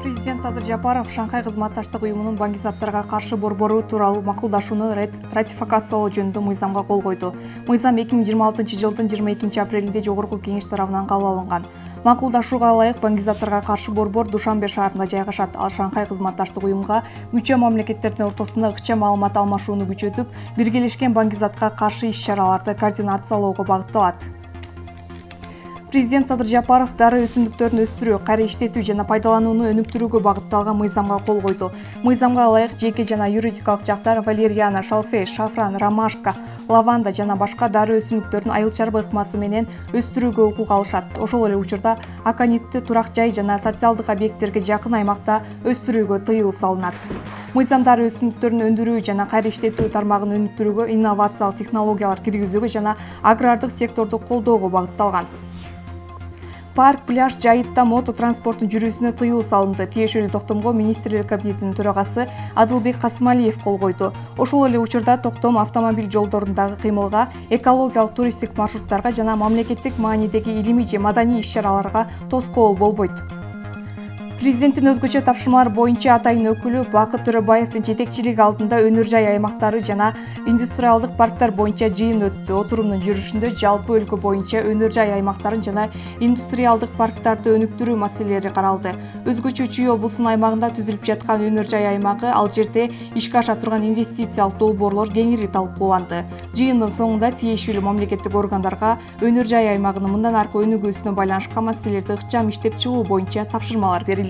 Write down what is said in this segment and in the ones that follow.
Президент Садыр Жапаров Шанхай кызматташтык уюмунун баңгизаттарга каршы борбору тууралуу макулдашууну ратификациялоо жөнүндө мыйзамга кол койду. Мыйзам 2026 жылдын 22 апрелинде Жогорку Кеңеш тарабынан кабыл алынган. Макулдашууга ылайык баңгизаттарга каршы борбор Душанбе шаарында жайгашат. Ал Шанхай кызматташтык уюмга мүчө мамлекеттердин ортосунда ыкча маалымат алмашууну күчөтүп, биргелешкен баңгизатка каршы иш-чараларды координациялоого багытталат. Президент Садыр Жапаров дары өсүмдүктөрүн өстүрүү, кайра иштетүү жана пайдаланууну өнүктүрүүгө багытталган мыйзамга кол койду. Мыйзамга ылайык жеке жана юридикалык жактар валериана, шалфей, шафран, ромашка, лаванда жана башка дары өсүмдүктөрүн айыл-чарба ыкмасы менен өстүрүүгө укук алышат. Ошол эле учурда аконитти турак жай жана социалдык объекттерге жакын аймакта өстүрүүгө тыюу салынат. Мыйзам дары өсүмдүктөрүн өндүрүү жана кайра иштетүү тармагын өнүктүрүүгө, инновациялык технологиялар киргизүүгө жана агрардык секторду колдоого багытталган. Парк, пляж, жайытта мото транспорттун жүрүүсүнө тыюу салынды. Тиешелүү токтомго министрлер кабинетинин төрагасы Адылбек Касымалиев кол койду. Ошол эле учурда токтом автомобиль жолдорундагы кыймылга, экологиялык туристтик маршруттарга жана мамлекеттик маанидеги илимий же маданий иш-чараларга тоскоол болбойт. Президенттин өзгөчө тапшырмалар боюнча атайын өкүлү Бакыт Төрөбаевдин жетекчилиги алдында өнөр жай аймактары жана индустриалдык парктар боюнча жыйын өттү. Отурумдун жүрүшүндө жалпы өлкө боюнча өнөр жай аймактарын жана индустриалдык парктарды өнүктүрүү маселелери каралды. Өзгөчө Чүй облусунун аймагында түзүлүп жаткан өнөр жай аймагы, ал жерде ишке аша турган инвестициялык долбоорлор кеңири талкууланды. Жыйындын соңунда тиешелүү мамлекеттик органдарга өнөр жай аймагынын мындан аркы өнүгүүсүнө байланышкан маселелерди ыкчам иштеп чыгуу боюнча тапшырмалар берилди.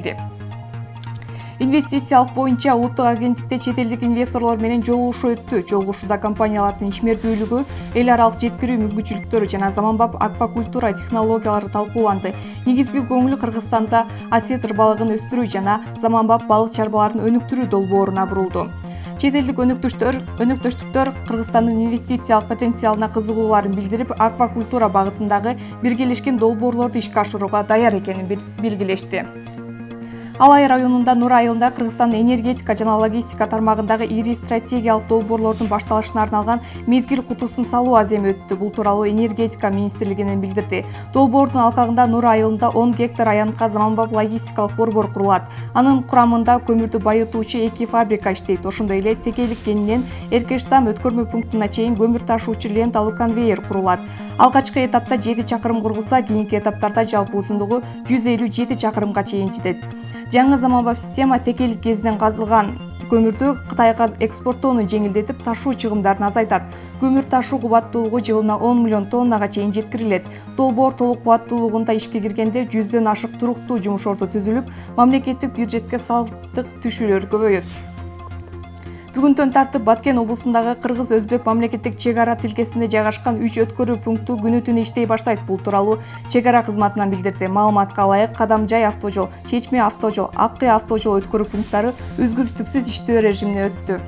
Инвестициялык боюнча улуттук агенттикте чет элдик инвесторлор менен жолугушуу өттү. Жолугушууда компаниялардын ишмердүүлүгү, эл аралык жеткирүү мүмкүнчүлүктөрү жана заманбап аквакультура технологиялары талкууланды. Негизги көңүл Кыргызстанда осетр балыгын өстүрүү жана заманбап балык чарбаларын өнүктүрүү долбооруна бурулду. Чет элдик өнөктөштүктөр Кыргызстандын инвестициялык потенциалына кызыгууларын билдирип, аквакультура багытындагы биргелешкен долбоорлорду ишке ашырууга даяр экенин белгилешти. Алай районунда Нур айылында Кыргызстандын энергетика жана логистика тармагындагы ири стратегиялык долбоорлордун башталышына арналган мезгил кутусын салуу аземи өттү. Бул тууралуу энергетика министрлигинен билдирди. Долбоордун алкагында Нур айылында 10 гектар аянтка заманбап логистикалык борбор курулат. Анын курамында көмүрдү байытуучу 2 фабрика иштейт. Ошондой эле Текелик кенинен Эркештам өткөрмө пунктуна чейин көмүр ташуучу ленталуу конвейер курулат. Алгачкы этапта 7 чакырым курулса, кийинки этаптарда жалпы узундугу 157 чакырымга чейин жетет. Жаңы заманбап система Текелик кезинен казылган көмүрдү Кытайга экспорттоону жеңилдетип, ташуу чыгымдарын азайтат. Көмүр ташуу кубаттуулугу жылына 10 миллион тоннага чейин жеткирилет. Долбоор толук кубаттуулугунда ишке киргенде 100дөн ашык туруктуу жумуш орду түзүлүп, мамлекеттик бюджетке салыктык түшүүлөр көбөйөт. Бүгүндөн тартып Баткен облусундагы кыргыз-өзбек мамлекеттик чек ара тилкесинде жайгашкан 3 өткөрүү пункту күнү-түнү иштей баштайт. Бул тууралуу чек ара кызматынан билдирди. Маалыматка ылайык, Кадамжай автожол, Чечме автожол, Ак Кый автожол өткөрүү пункттары үзгүлтүксүз иштөө режимине өттү.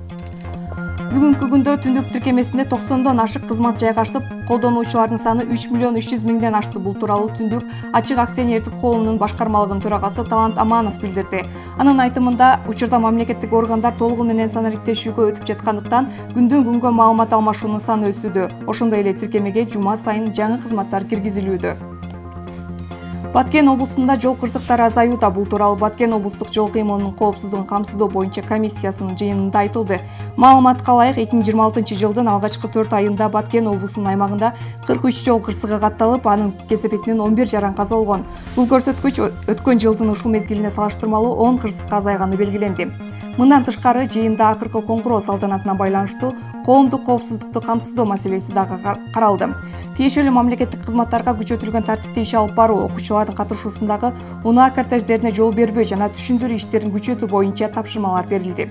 Бүгүнкү күндө түндүк тиркемесинде 90дон ашык кызмат жайгаштырып, колдонуучулардын саны 3 миллион 300 миңден ашты. Бул тууралуу Түндүк ачык акционердик коомунун башкармалыгынын төрагасы Талант Аманов билдирди. Анын айтымында, учурда мамлекеттик органдар толугу менен санариптешүүгө өтүп жаткандыктан, күндөн күнгө маалымат алмашуунун саны өсүүдө. Ошондой эле тиркемеге жума сайын жаңы кызматтар киргизилүүдө. Баткен облусунда жол кырсыктары азаюуда. Бул тууралуу Баткен облустук жол кыймылынын коопсуздугун камсыздоо боюнча комиссиясынын жыйынында айтылды. Маалыматка ылайык, 2026 жылдын алгачкы 4 айында Баткен облусунун аймагында 43 жол кырсыгы катталып, анын кесепетинен 11 жаран каза болгон. Бул көрсөткүч өткөн жылдын ушул мезгилине салыштырмалуу 10 кырсыкка азайганы белгиленди. Мындан тышкары, жыйында акыркы коңгуроо салтанатына байланыштуу коомдук коопсуздукту камсыздоо маселеси дагы каралды. Тиешелүү мамлекеттик кызматтарга күчөтүлгөн тартипте иш алып баруу, окуучулардын катышуусундагы унаа кортеждерине жол бербөө жана түшүндүрүү иштерин күчөтүү боюнча тапшырмалар берилди.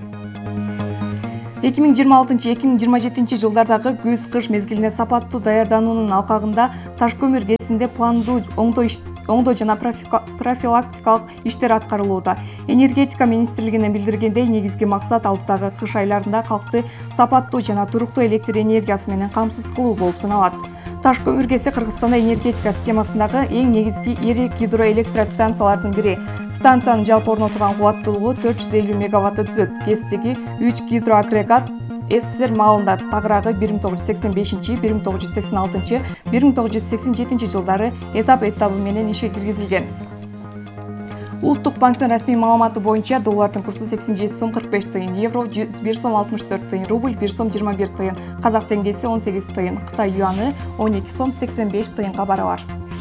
2026-2027 жылдардагы күз-кыш мезгилине сапаттуу даярдануунун алкагында Ташкөмүр КЭСинде пландуу оңдоо жана профилактикалык иштер аткарылууда. Энергетика министрлигинен билдиргендей, негизги максат алдыдагы кыш айларында калкты сапаттуу жана туруктуу электр энергиясы менен камсыз кылуу болуп саналат. Ташкөмүр КЭСи Кыргызстанда энергетика системасындагы эң негизги ири гидроэлектростанциялардын бири. Станциянын жалпы орнотулган кубаттуулугу 450 мегаватты түзөт. КЭСтеги 3 гидроагрегат СССР маалында тагыраагы 1985, 1986, 1987 жылдары этап менен ишке киргизилген. Улуттук банктын расмий маалыматы боюнча доллардын курсу 87 сом 45 тыйын, евро 101 сом 64 тыйын, рубль 1 сом 21 тыйын, казак теңгеси 18 тыйын, Кытай юаны 12 сом 85 тыйынга барабар.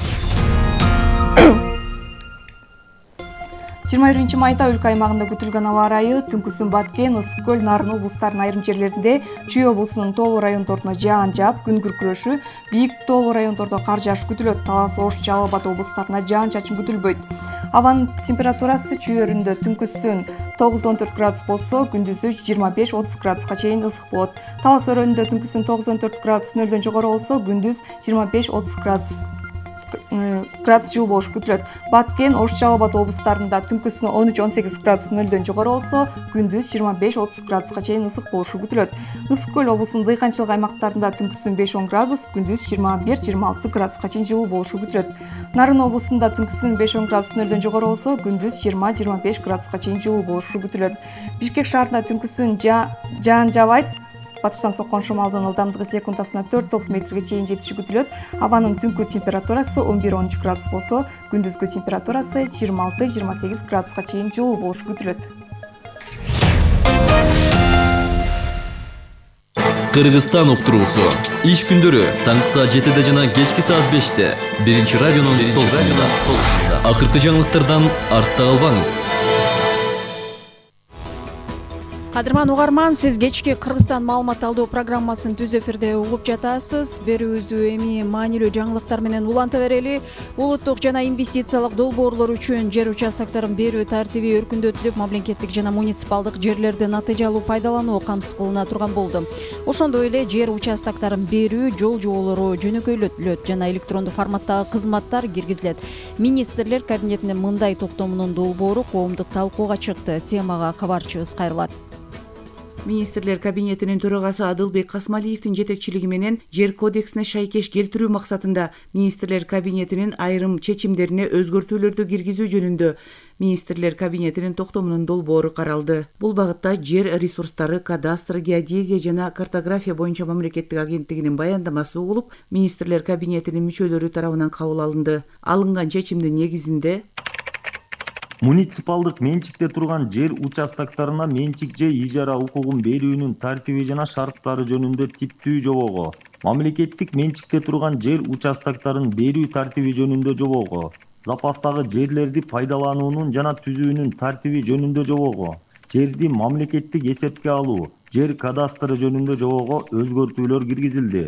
21 майда өлкө аймагында күтүлгөн аба ырайы түнкүсүн Баткен, Ысык көл, Нарын облустарынын айрым жерлеринде, Чүй облусунун тоолуу райондорунда жаан жаап, күн күркүрөшү, бийик тоолуу райондордо кар жааш күтүлөт. Талас, Ош, Жалал Абад облустарына жаан чачын күтүлбөйт. Абанын температурасы чүйөрүндө түнкүсүн 9-14 градус болсо, күндүзү 25-30 градуска чейин ысык болот. Талас өрөөнүндө түнкүсүн 9-14 градус нөлдөн жогору болсо, күндүз 25-30 градус жылы болушу күтүлөт. Баткен, Ош, Жалал Абад облустарында түнкүсүн 13-18 градус нөлдөн жогору болсо, күндүз 25-30 градуска чейин ысык болушу күтүлөт. Ысык көл облусунун дыйканчылык аймактарында түнкүсүн 5-10 градус, күндүз 21-26 градуска чейин жылуу болушу күтүлөт. Нарын облусунда түнкүсүн 5-10 градус нөлдөн жогору болсо, күндүз 20-25 градуска чейин жылуу болушу күтүлөт. Бишкек шаарында түнкүсүн жаан жаабайт. Батыштан соккон шамалдын ылдамдыгы секундасына 4-9 метрге чейин жетиши күтүлөт. Абанын түнкү температурасы 11-13 градус болсо, күндүзгү температурасы 26-28 градуска чейин жылуу болушу күтүлөт. Кыргызстан уктуруусу. Иш күндөрү таңкы саат 7-де жана кечки саат 5-те. Биринчи радионун толкунунда. Акыркы жаңылыктардан артта калбаңыз. Кадырман угарман, сиз кечки Кыргызстан маалымат алдоо программасын түз эфирде угуп жатасыз. Берүүбүздү эми маанилүү жаңылыктар менен уланта берели. Улуттук жана инвестициялык долбоорлор үчүн жер участоктарын берүү тартиби өркүндөтүлүп, мамлекеттик жана муниципалдык жерлерди натыйжалуу пайдалануу камсыз кылына турган болду. Ошондой эле жер участоктарын берүү жол жоболору жөнөкөйлөтүлөт жана электрондук форматтагы кызматтар киргизилет. Министрлер кабинетинин мындай токтомунун долбоору коомдук талкууга чыкты. Темага кабарчыбыз кайрылат. Министрлер кабинетинин төрагасы Адылбек Касмалиевдин жетекчилиги менен жер кодексине шайкеш келтирүү максатында Министрлер кабинетинин айрым чечимдерине өзгөртүүлөрдү киргизүү жөнүндө Министрлер кабинетинин токтомунун долбоору каралды. Бул багытта жер ресурстары, кадастр, геодезия жана картография боюнча мамлекеттик агенттигинин баяндамасы угулуп, Министрлер кабинетинин мүчөлөрү тарабынан кабыл алынды. Алынган чечимдин негизинде муниципалдык менчикте турган жер участоктарына менчик же ижара укугун берүүнүн тартиби жана шарттары жөнүндө типтүү жобого, мамлекеттик менчикте турган жер участоктарын берүү тартиби жөнүндө жобого, запастагы жерлерди пайдалануунун жана түзүүнүн тартиби жөнүндө жобого, жерди мамлекеттик эсепке алуу, жер кадастры жөнүндө жобого өзгөртүүлөр киргизилди.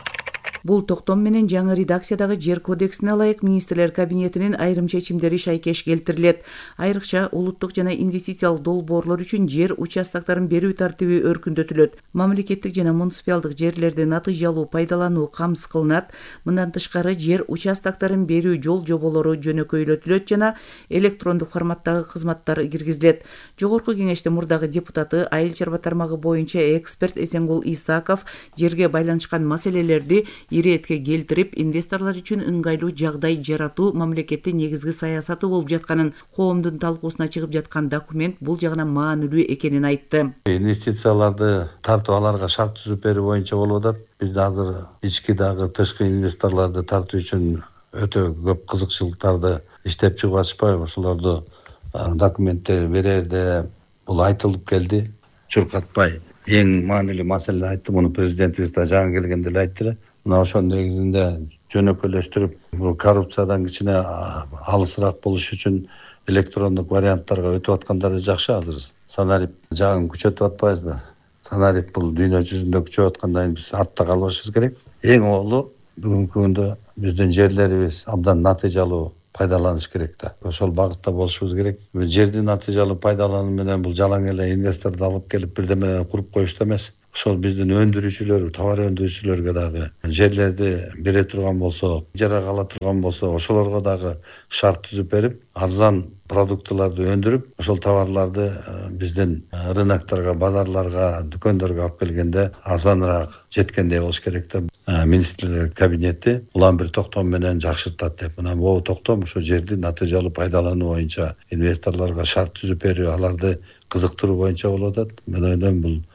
Бул токтом менен жаңы редакциядагы жер кодексине ылайык Министрлер кабинетинин айрым чечимдери шайкеш келтирилет. Айрыкча улуттук жана инвестициялык долбоорлор үчүн жер участоктарын берүү тартиби өркүндөтүлөт. Мамлекеттик жана муниципалдык жерлерди натыйжалуу пайдалануу камсыз кылынат. Мындан тышкары жер участоктарын берүү жол жоболору жөнөкөйлөтүлөт жана электрондук форматтагы кызматтар киргизилет. Жогорку кеңештин мурдагы депутаты, айыл чарба тармагы боюнча эксперт Эсенгул Исаков жерге байланышкан маселелерди иретке келтирип, инвесторлор үчүн ыңгайлуу жагдай жаратуу мамлекеттин негизги саясаты болуп жатканын, коомдун талкуусуна чыгып жаткан документ бул жагынан маанилүү экенин айтты. Инвестицияларды тартып аларга шарт түзүп берүү боюнча болуп атат. Бизде азыр ички дагы тышкы инвесторлорду тартуу үчүн өтө көп кызыкчылыктарды иштеп чыгып атышпайбы? Ошолорду документтер берерде бул айтылып келди. Чуркатпай эң маанилүү маселени айтты. Муну президентибиз да жаңы келгенде эле айтты. Мына ошонун негизинде жөнөкөйлөштүрүп, бул коррупциядан кичине алысыраак болуш үчүн электрондук варианттарга өтүп аткандары жакшы. Азыр санарип жагын күчөтүп атпайбызбы? Санарип бул дүйнө жүзүндө күчөп аткандан кийин биз артта калбашыбыз керек. Эң оолу бүгүнкү күндө биздин жерлерибиз абдан натыйжалуу пайдаланыш керек да. Ошол багытта болушубуз керек. Биз жерди натыйжалуу пайдалануу менен бул жалаң эле инвесторду алып келип бирдемени куруп коюшту эмес. Ошол биздин өндүрүүчүлөр, товар өндүрүүчүлөргө дагы жерлерди бере турган болсо, ижарага ала турган болсо, ошолорго дагы шарт түзүп берип, арзан продуктыларды өндүрүп, ошол товарларды биздин рынокторго, базарларга, дүкөндөргө алып келгенде арзаныраак жеткендей болуш керек да. Министрлер кабинети улам бир токтом менен жакшыртат деп. Мына бул токтом ошо жерди натыйжалуу пайдалануу боюнча инвесторлорго шарт түзүп берүү, аларды кызыктыруу боюнча болуп атат. Мен ойлойм бул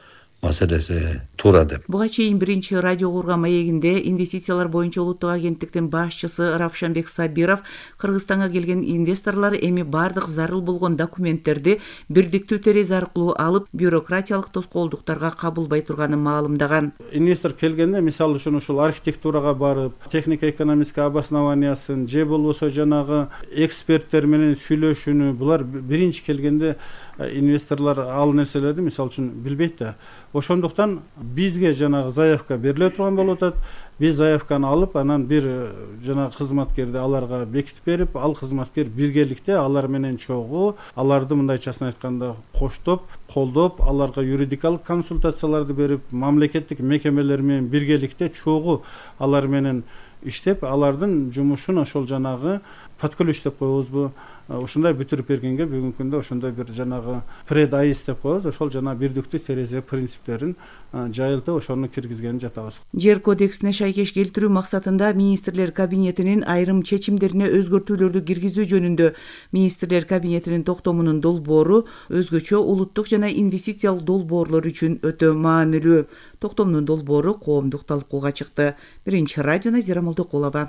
маселеси туура деп. Буга чейин биринчи радио курган маегинде инвестициялар боюнча улуттук агенттиктин башчысы Равшанбек Сабиров Кыргызстанга келген инвесторлор эми бардык зарыл болгон документтерди бирдиктүү терезе аркылуу алып, бюрократиялык тоскоолдуктарга кабылбай турганын маалымдаган. Инвестор келгенде, мисалы үчүн ушул архитектурага барып, техника экономический обоснованиясын же болбосо жанагы эксперттер менен сүйлөшүүнү, булар биринчи келгенде инвесторлор ал нерселерди мисалы үчүн билбейт да. Ошондуктан бизге жанагы заявка бериле турган болуп атат. Биз заявканы алып, анан бир жана кызматкерди аларга бекитип берип, ал кызматкер биргеликте алар менен чогуу, аларды мындайчасын айтканда коштоп, колдоп, аларга юридикалык консультацияларды берип, мамлекеттик мекемелер менен биргеликте чогуу алар менен иштеп, алардын жумушун ошол жанагы подключ деп коебузбу, ушундай бүтүрүп бергенге бүгүнкү күндө ошондой бир жанагы предайс деп коебуз, ошол жана бирдиктүү терезе принциптерин жайылтып ошону киргизгенин жатабыз. Жер кодексине шайкеш келтирүү максатында министрлер кабинетинин айрым чечимдерине өзгөртүүлөрдү киргизүү жөнүндө министрлер кабинетинин токтомунун долбоору өзгөчө улуттук жана инвестициялык долбоорлор үчүн өтө маанилүү. Токтомдун долбоору коомдук талкууга чыкты. Биринчи радио Назира Молдокулова.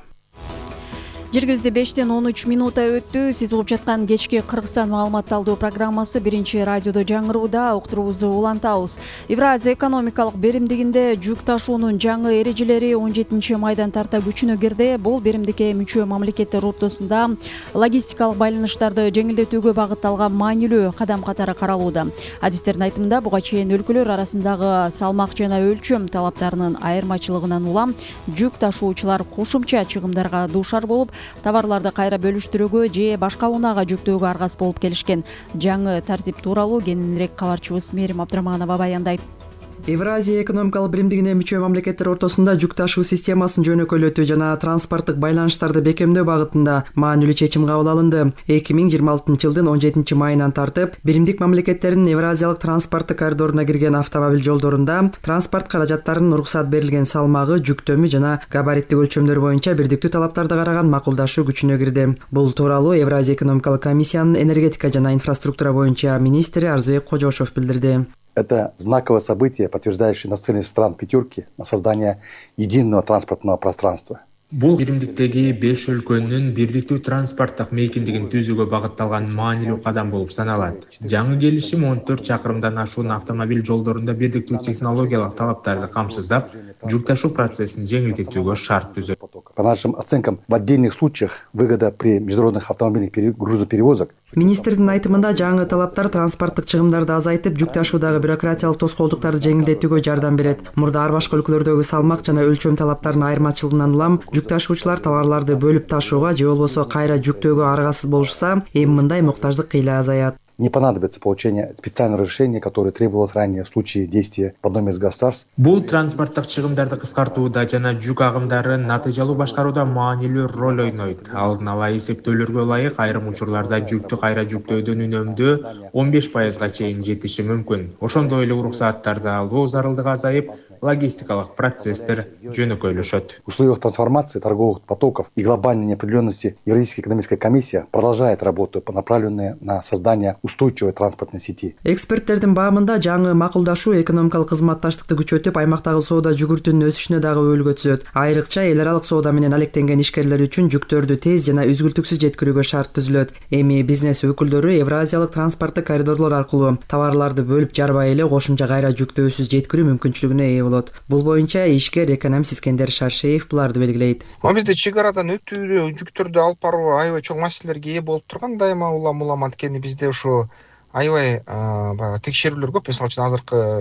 Жергибизде 5:13 өттү. Сиз угуп жаткан кечки Кыргызстан маалымат алуу программасы биринчи радиодо жаңырууда. Уктуруубузду улантабыз. Евразия экономикалык беримдигинде жүк ташуунун жаңы эрежелери 17 майдан тарта күчүнө кирди. Бул беримдикке мүчө мамлекеттер ортосунда логистикалык байланыштарды жеңилдетүүгө багытталган маанилүү кадам катары каралууда. Адистердин айтымында буга чейин өлкөлөр арасындагы салмак жана өлчөм талаптарынын айырмачылыгынан улам жүк ташуучулар кошумча чыгымдарга дуушар болуп, товарларды кайра бөлүштүрүүгө же башка унаага жүктөөгө аргас болуп келишкен. Жаңы тартип тууралуу кененирээк кабарчыбыз Мээрим Абдраманова баяндайт. Евразия экономикалык биримдигине мүчө мамлекеттер ортосунда жүк ташуу системасын жөнөкөйлөтүү жана транспорттук байланыштарды бекемдөө багытында маанилүү чечим кабыл алынды. 2026 жылдын 17 майынан тартып, биримдик мамлекеттердин Евразиялык транспорттук коридоруна кирген автомобиль жолдорунда транспорт каражаттарынын уруксат берилген салмагы, жүктөмү жана габариттик өлчөмдөр боюнча бирдиктүү талаптарды караган макулдашуу күчүнө кирди. Бул тууралуу Евразия экономикалык комиссиянын энергетика жана инфраструктура боюнча министри Арзыбек Кожошов билдирди. Это знаковое событие, подтверждающее нацеленность стран пятерки на создание единого транспортного пространства. Бул биримдиктеги 5 өлкөнүн бирдиктүү транспорттук мейкиндигин түзүүгө багытталган маанилүү кадам болуп саналат. Жаңы келишим 14 чакырымдан ашуун автомобиль жолдорунда бирдиктүү технологиялык талаптарды камсыздап, жүк ташуу процессин жеңилдетүүгө шарт түзөт. По нашим оценкам, в отдельных случаях выгода при международных автомобильных грузоперевозок. Министрдин айтымында жаңы талаптар транспорттук чыгымдарды азайтып, жүк ташуудагы бюрократиялык тоскоолдуктарды жеңилдетүүгө жардам берет. Мурда ар башка өлкөлөрдөгү салмак жана өлчөм талаптарынын айырмачылыгынан улам жүк ташуучулар товарларды бөлүп ташууга же болбосо кайра жүктөөгө аргасыз болушса, эми мындай муктаждык кыйла азаят. Не понадобится получение специального решения, которое требовалось ранее в случае действия в одном из государств. Бул транспорттук чыгымдарды кыскартууда жана жүк агымдарын натыйжалуу башкарууда маанилүү роль ойнойт. Алдын ала эсептөөлөргө ылайык айрым учурларда жүктү кайра жүктөөдөн үнөмдүү 15%га чейин жетиши мүмкүн. Ошондой эле уруксааттарды алуу зарылдыгы азайып, логистикалык процесстер жөнөкөйлөшөт. В условиях трансформации торговых потоков и глобальной неопределенности Евразийская экономическая комиссия продолжает работу, направленную на создание устойчивой транспортной сети. Эксперттердин баамында жаңы макулдашуу экономикалык кызматташтыкты күчөтүп, аймактагы соода жүгүртүүнүн өсүшүнө дагы өбөлгө түзөт. Айрыкча эл аралык соода менен алектенген ишкерлер үчүн жүктөрдү тез жана үзгүлтүксүз жеткирүүгө шарт түзүлөт. Эми бизнес өкүлдөрү Евразиялык транспорттук коридорлор аркылуу товарларды бөлүп жарбай эле кошумча кайра жүктөөсүз жеткирүү мүмкүнчүлүгүнө ээ болот. Бул боюнча ишкер экономист Искендер Шаршеев буларды белгилейт. Бизде чек арадан өтүү, жүктөрдү алып баруу аябай чоң маселелерге ээ болуп турган, дайыма улам анткени бизде ушу аябай текшерүүлөр көп. Мисалы үчүн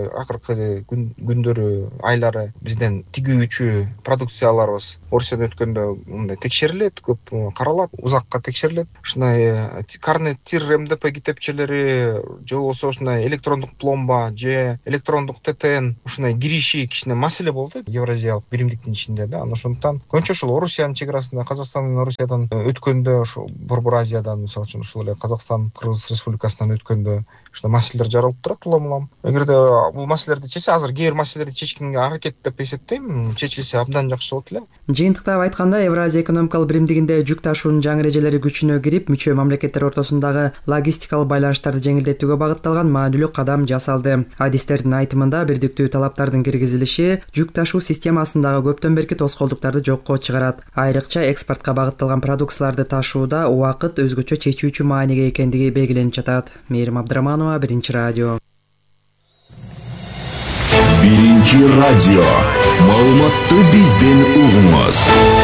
акыркы күндөрү, айлары бизден тигүүчү продукцияларыбыз Орусиядан өткөндө мындай текшерилет, көп каралат, узакка текшерилет. Ушундай карнет тир МДП китепчелери же болбосо ушундай электрондук пломба же электрондук ТТН ушундай кириши кичине маселе болду Евразиялык биримдиктин ичинде да. Ошондуктан көбүнчө ушул Орусиянын чек арасында, Казакстан менен Орусиядан өткөндө, ошо Борбор Азиядан, мисалы үчүн ушул эле Казакстан, Кыргыз Республикасынан өткөндө жөнүндө ушундай маселелер жаралып турат улам. Эгерде бул маселелерди чечсе, азыр кээ бир маселелерди чечкенге аракет деп эсептейм, чечилсе абдан жакшы болот эле. Жыйынтыктап айтканда, Евразия экономикалык биримдигинде жүк ташуунун жаңы эрежелери күчүнө кирип, мүчө мамлекеттер ортосундагы логистикалык байланыштарды жеңилдетүүгө багытталган маанилүү кадам жасалды. Адистердин айтымында, бирдиктүү талаптардын киргизилиши жүк ташуу системасындагы көптөн берки тоскоолдуктарды жокко чыгарат. Айрыкча экспортко багытталган продукцияларды ташууда убакыт өзгөчө чечүүчү мааниге экендиги белгиленип жатат. Мээрим Абдыраманова, Биринчи радио. Биринчи радио. Маалыматты бизден угуңуз.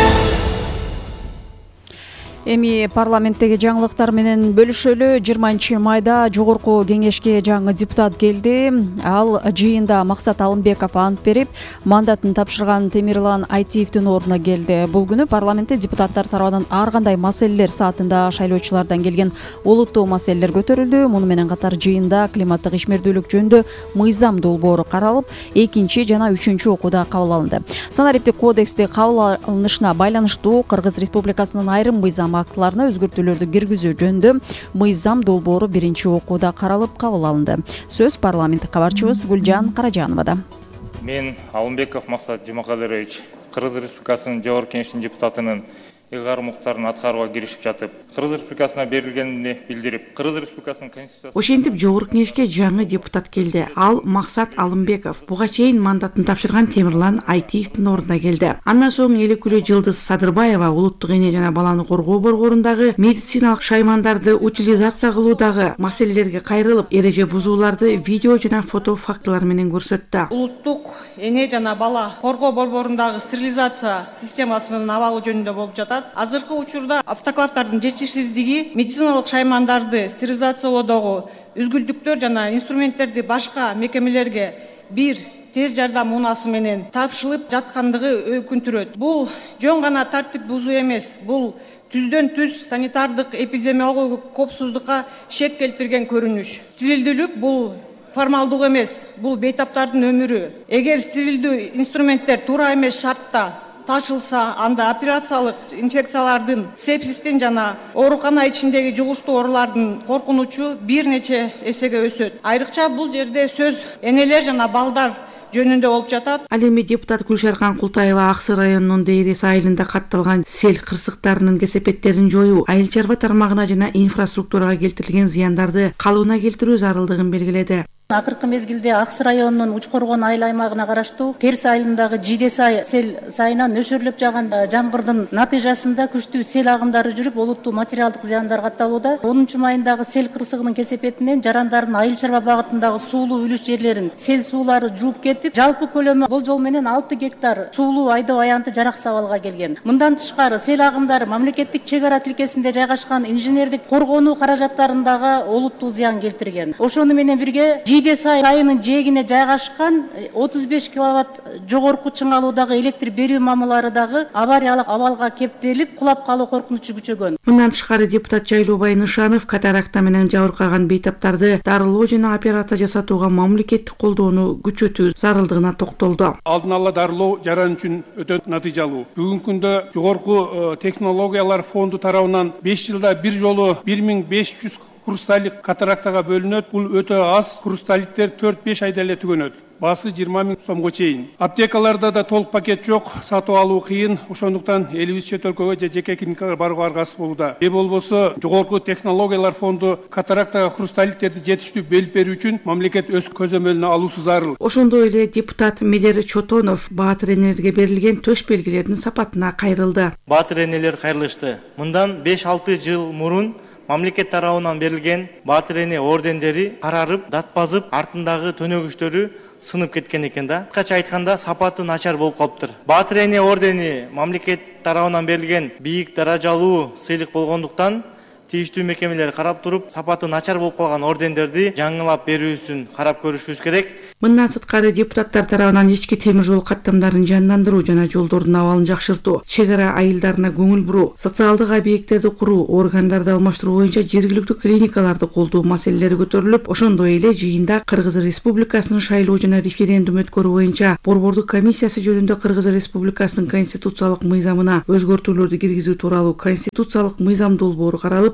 Эми парламенттеги жаңылыктар менен бөлүшөлү. 20 майда жогорку кеңешке жаңы депутат келди. Ал жыйында Максат Алымбеков ант берип, мандатын тапшырган Темирлан Айтиевдин ордуна келди. Бул күнү парламентте депутаттар тарабынан ар кандай маселелер саатында шайлоочулардан келген олуттуу маселелер көтөрүлдү. Муну менен катар жыйында климаттык ишмердүүлүк жөнүндө мыйзам долбоору каралып, 2 жана 3 окууда кабыл алынды. Санариптик кодексти кабыл алынышына байланыштуу Кыргыз Республикасынын айрым мыйзам актыларына өзгөртүүлөрдү киргизүү жөнүндө мыйзам долбоору 1 окууда каралып кабыл алынды. Сөз парламенттик кабарчыбыз Гүлжан Каражановада. Мен Алымбеков Максат Жумакадырович, Кыргыз Республикасынын Жогорку Кеңештин депутатынын ыйгарым укуктарын аткарууга киришип жатып, Кыргыз Республикасына берилгенин билдирип, Кыргыз Республикасынын конституциясы. Ошентип Жогорку Кеңешке жаңы депутат келди. Ал Максат Алымбеков. Буга чейин мандатын тапшырган Темирлан Айтиевдин ордуна келди. Андан соң Элекүлө Жылдыз Садырбаева улуттук эне жана баланы коргоо борборундагы медициналык шаймандарды утилизация кылуудагы маселелерге кайрылып, эреже бузууларды видео жана фото фактылар менен көрсөттү. Улуттук эне жана бала коргоо борборундагы стерилизация системасынын абалы жөнүндө болуп жатат. Азыркы учурда автоклавдардын жетишсиздиги медициналык шаймандарды стерилизациялоодогу үзгүлтүктөр жана инструменттерди башка мекемелерге бир тез жардам унаасы менен тапшырылып жаткандыгы өкүндүрөт. Бул жөн гана тартип бузуу эмес, бул түздөн түз санитардык эпидемиологиялык коопсуздукка шек келтирген көрүнүш. Стерилдүүлүк бул формалдык эмес, бул бейтаптардын өмүрү. Эгер стерилдүү инструменттер туура эмес шартта ташылса, анда операциялык инфекциялардын, сепсистин жана оорукана ичиндеги жугуштуу оорулардын коркунучу бир нече эсеге өсөт. Айрыкча бул жерде сөз энелер жана балдар жөнүндө болуп жатат. Ал эми депутат Гүлшаркан Култаева Ак Сыр районунун Дейрес айылында катталган сел кырсыктарынын кесепеттерин жоюу, айыл чарба тармагына жана инфраструктурага келтирилген зыяндарды калыбына келтирүү зарылдыгын белгиледи. Акыркы мезгилде Ак Сыр районунун Учкоргон айыл аймагына караштуу Терс айылындагы Жидесай сел сайынан нөшөрлөп жааган жамгырдын натыйжасында күчтүү сел агымдары жүрүп, олуттуу материалдык зыяндар катталууда. 10 майындагы сел кырсыгынын кесепетинен жарандардын айыл чарба багытындагы суулуу үлүш жерлерин сел суулары жууп кетип, жалпы көлөмү болжол менен 6 гектар суулуу айдоо аянты жараксыз абалга келген. Мындан тышкары сел агымдары мамлекеттик чек ара тилкесинде жайгашкан инженердик коргонуу каражаттарындагы олуттуу зыян келтирген. Ошону менен бирге Жидесай айынын жээгине жайгашкан 35 киловатт жогорку чыңалуудагы электр берүү мамылары дагы авариялык абалга кептелип, кулап калуу коркунучу күчөгөн. Мындан тышкары депутат Жайлообай Нышанов катаракта менен жабыркаган бейтаптарды дарылоо жана операция жасатууга мамлекеттик колдоону күчөтүү зарылдыгына токтолду. Алдын ала дарылоо жаран үчүн өтө натыйжалуу. Бүгүнкү күндө жогорку технологиялар фонду тарабынан 5 жылда бир жолу 1500 хрусталик катарактага бөлүнөт. Бул өтө аз. Хрусталиктер 4-5 айда эле түгөнөт. Басы 20 000 сомго чейин. Аптекаларда да толук пакет жок, сатып алуу кыйын. Ошондуктан элибиз чет өлкөгө же жеке клиникаларга барууга аргасыз болууда. Болбосо жогорку технологиялар фонду катарактага хрусталиттерди жетиштүү белип берүү үчүн мамлекет өз көзөмөлүнө алуусу зарыл. Ошондой эле депутат Медер Чотонов Баатыр энелерге берилген төш белгилердин сапатына кайрылды. Баатыр энелер кайрылышты. Мындан 5-6 жыл мурун мамлекет тарабынан берилген Баатыр эне ордендери карарып, датпазып, артындагы төнөгүчтөрү сынып кеткен экен да. Кыскача айтканда сапаты начар болуп калыптыр. Баатыр эне ордени мамлекет тарабынан берилген бийик даражалуу сыйлык болгондуктан тийиштүү мекемелер карап туруп, сапаты начар болуп калган ордендерди жаңылап берүүсүн карап көрүшүбүз керек. Мындан сырткары депутаттар тарабынан ички темир жол каттамдарын жандандыруу жана жолдордун абалын жакшыртуу, чек ара айылдарына көңүл буруу, социалдык объекттерди куруу, органдарды алмаштыруу боюнча жергиликтүү клиникаларды колдоо маселелери көтөрүлүп, ошондой эле жыйында Кыргыз Республикасынын шайлоо жана референдум өткөрүү боюнча борбордук комиссиясы жөнүндө Кыргыз Республикасынын конституциялык мыйзамына өзгөртүүлөрдү киргизүү тууралуу конституциялык мыйзам долбоору каралып,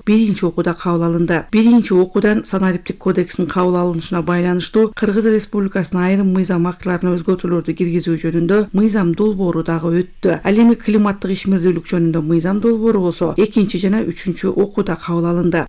биринчи окууда кабыл алынды. Биринчи окуудан санариптик кодекстин кабыл алынышына байланыштуу Кыргыз Республикасынын айрым мыйзам актыларына өзгөртүүлөрдү киргизүү жөнүндө мыйзам долбоору дагы өттү. Ал эми климаттык ишмердүүлүк жөнүндө мыйзам долбоору болсо экинчи жана үчүнчү окууда кабыл алынды.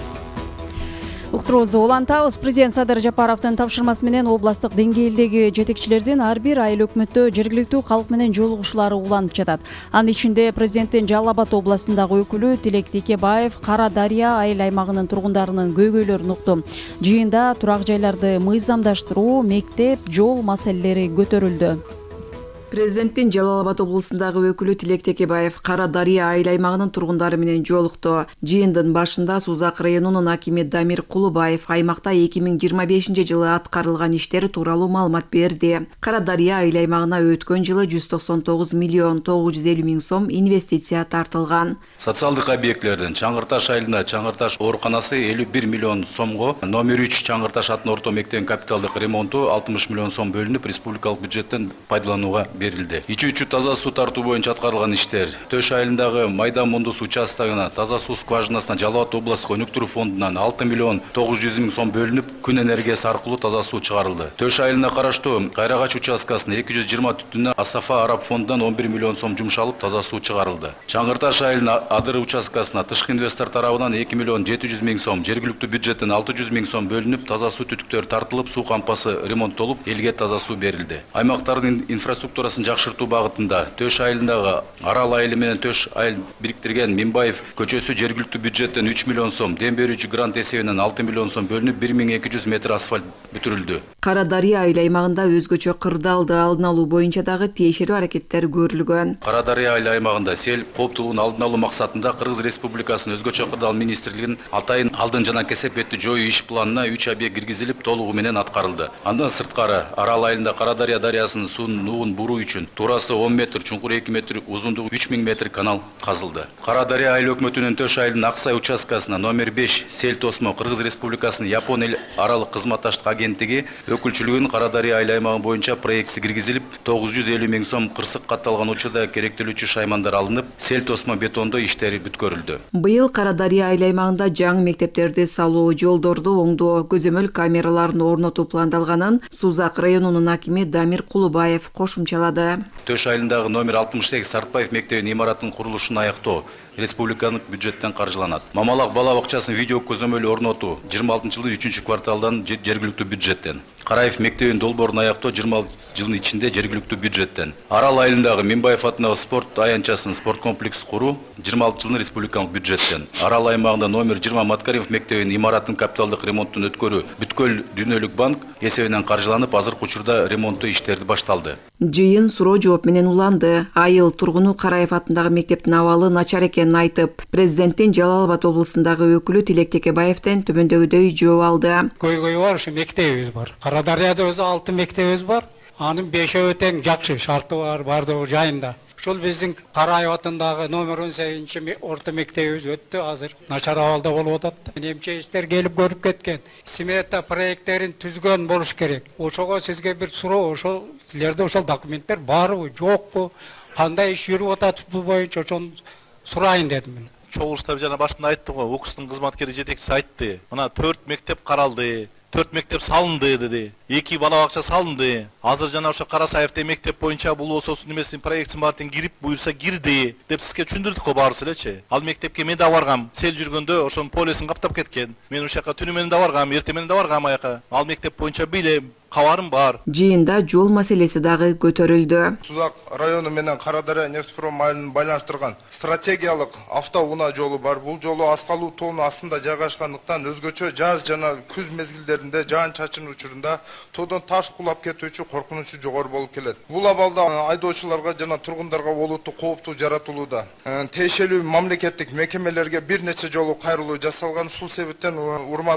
Уктуруубузду улантабыз. Президент Садыр Жапаровдун тапшырмасы менен областтык деңгээлдеги жетекчилердин ар бир айыл өкмөттө жергиликтүү калк менен жолугушуулары уланып жатат. Анын ичинде президенттин Жалал Абад областындагы өкүлү Тилек Текебаев Кара Дарыя айыл аймагынын тургундарынын көйгөйлөрүн укту. Жыйында турак жайларды мыйзамдаштыруу, мектеп, жол маселелери көтөрүлдү. Президенттин Жалал Абад облусундагы өкүлү Тилек Текебаев Кара Дарыя айыл аймагынын тургундары менен жолукту. Жыйындын башында Сузак районунун акими Дамир Кулубаев аймакта 2025-жылы аткарылган иштер тууралуу маалымат берди. Кара Дарыя айыл аймагына өткөн жылы 199 миллион 950 миң сом инвестиция тартылган. Социалдык объектлерден Чаңгырташ айылында Чаңгырташ ооруканасы 51 миллион сомго, номер 3 Чаңгырташ атын орто мектебин капиталдык ремонту 60 миллион сом бөлүнүп, республикалык бюджеттен пайдаланууга берилди. Ичүү таза суу тартуу боюнча аткарылган иштер. Төш айылындагы Майда Мундус участогуна таза суу скважинасына Жалал Абад областтык өнүктүрүү фондунан 6 миллион 900 миң сом бөлүнүп, күн энергиясы аркылуу таза суу чыгарылды. Төш айылына караштуу Кайрагач участкасына 220 түтүнө Асафа Араб фондунан 11 миллион сом жумшалып, таза суу чыгарылды. Чаңгырташ айылына Адыр участкасына тышкы инвестор тарабынан 2 миллион 700 миң сом, жергиликтүү бюджеттен 600 миң сом бөлүнүп, таза суу түтүктөрү тартылып, суу кампасы ремонттолуп, элге таза суу берилди. Аймактардын инфраструктурасын жакшыртуу багытында Төш айылындагы Арал айылы менен Төш айыл бириктирген Минбаев көчөсү жергиликтүү бюджеттен 3 миллион сом, дем берүүчү грант эсебинен 6 миллион сом бөлүнүп, 1200 метр асфальт бүтүрүлдү. Кара Дарыя айыл аймагында өзгөчө кырдаалды алдын алуу боюнча дагы тиешелүү аракеттер көрүлгөн. Кара Дарыя айыл аймагында сел кооптуулугун алдын алуу максатында Кыргыз Республикасынын өзгөчө кырдаал министрлигинин атайын алдын жана кесепетти жоюу иш планына 3 объект киргизилип, толугу менен аткарылды. Андан сырткары Арал айылында Кара Дарыя дарыясынын суунун нугун буруу үчүн турасы 10 метр, чуңкуру 2 метр, узундугу 3000 метр канал казылды. Кара Дарыя айыл өкмөтүнүн Төш айылынын Аксай участкасына номер 5 сел тосмо Кыргыз Республикасынын Япон эл аралык кызматташтык агенттиги өкүлчүлүгүнүн Кара Дарыя айыл аймагы боюнча проектиси киргизилип, 950 миң сом кырсык катталган учурда керектелүүчү шаймандар алынып, сел тосмо бетондоо иштери бүткөрүлдү. Быйыл Кара Дарыя айыл аймагында жаңы мектептерди салуу, жолдорду оңдоо, көзөмөл камераларын орнотуу пландалганын Сузак районунун акими Дамир Кулубаев кошумчалады. Төш айылындагы номер 68 Сартбаев мектебинин имаратынын курулушун аяктоо республикалык бюджеттен каржыланат. Мамалак бала бакчасын видео көзөмөлү орнотуу 26-жылдын 3-кварталдан жергиликтүү бюджеттен. Караев мектебинин долбоорун аяктоо 26 жылдын ичинде жергиликтүү бюджеттен. Арал айылындагы Минбаев атындагы спорт аянтчасын спорт комплекс куруу 26 жылдын республикалык бюджеттен. Арал аймагында номер 20 Маткарев мектебинин имаратынын капиталдык ремонтун өткөрүү бүткөл дүйнөлүк банк эсебинен каржыланып, азыркы учурда ремонттоо иштерди башталды. Жыйын суроо жооп менен уланды. Айыл тургуну Караев атындагы мектептин абалы начар экенин айтып, президенттин Жалал Абад облусундагы өкүлү Тилек Текебаевден төмөндөгүдөй жооп алды. Көйгөй бар, ушу мектебибиз бар. Кара Дарыяда өзү 6 мектебибиз бар. Анын 5-өө тең жакшы, шарты бар, бардыгы жайында. Ушул биздин Караев атындагы номер 18 орто мектебибиз өттү, азыр начар абалда болуп атат. Эмче иштер келип көрүп кеткен. Смета проекттерин түзгөн болуш керек. Ошого сизге бир суроо, ошол силерде ошол документтер барбы, жокпу? Кандай иш жүрүп атат бул боюнча ошону сурайын дедим мен. Чогулушта жана башында айтты го, ОКУСтун кызматкери жетекчиси айтты. Мына 4 мектеп каралды. 4 мектеп салынды деди. 2 бала бакча салынды. Азыр жана ошо Карасаевде мектеп боюнча бул ососун немесин проектсин баарын кирип, буюрса кирди деп сизге түшүндүрдүк го баарыбыз элечи. Ал мектепке мен да баргам. Сел жүргөндө ошонун полисин каптап кеткен. Мен ошол жака түнү менен да баргам, эртең менен да баргам аяка. Ал мектеп боюнча билем. Кабарым бар. Жыйында жол маселеси дагы көтөрүлдү. Сузак району менен Кара Дарыя нефтепром айылын байланыштырган стратегиялык автоунаа жолу бар. Бул жолу Аскалуу тоонун астында жайгашкандыктан өзгөчө жаз жана күз мезгилдеринде жаан-чачын учурунда тоодон таш кулап кетүүчү коркунучу жогору болуп келет. Бул абалда айдоочуларга жана тургундарга олуттуу кооптуу жаратылууда. Тиешелүү мамлекеттик мекемелерге бир нече жолу кайрылуу жасалган. Ушул себептен урматтуу